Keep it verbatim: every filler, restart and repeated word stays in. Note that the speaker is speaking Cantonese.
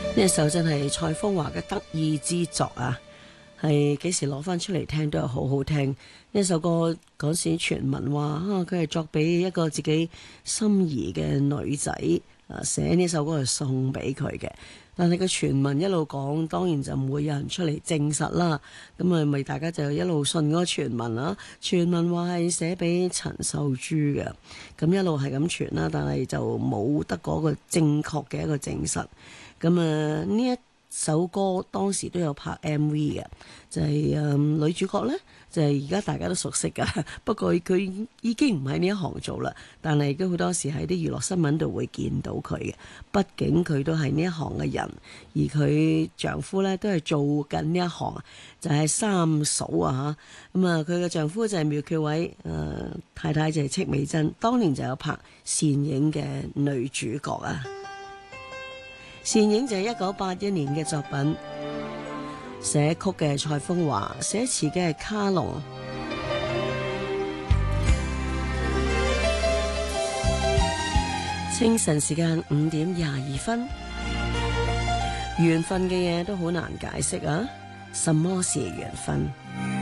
呢一首真係蔡楓華嘅得意之作啊！係幾時攞翻出嚟聽都係好好聽。呢首歌嗰時傳聞話啊，佢係作俾一個自己心儀嘅女仔啊，寫呢首歌係送俾佢嘅。但係個傳聞一路講，當然就唔會有人出嚟證實啦。咁啊，咪大家就一路信嗰個傳聞啦。傳聞話係寫俾陳秀珠嘅，咁一路係咁傳啦，但係就冇得嗰個正確嘅一個證實。咁啊，呢一首歌當時都有拍 M V 嘅，就係、是、誒、嗯、女主角呢，就係而家大家都熟悉噶。不過佢已經唔喺呢一行做啦，但係都好多時喺啲娛樂新聞度會見到佢嘅。畢竟佢都係呢一行嘅人，而佢丈夫呢都係做緊呢一行，就係、是、三嫂啊嚇。咁啊，佢嘅丈夫就係苗僑偉，誒、呃、太太就係戚美珍，當年就有拍倩影嘅女主角啊。倩影就係一九八一年嘅作品，寫曲嘅蔡楓華，寫詞嘅係卡龍。清晨時間五點廿二分，緣分嘅嘢都好難解釋啊！什麼是緣分？